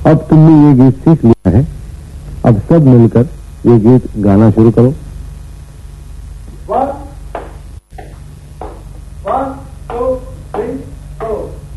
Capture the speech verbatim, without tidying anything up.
अब तुमने ये गीत सीख लिया है, अब सब मिलकर ये गीत गाना शुरू करो। One one two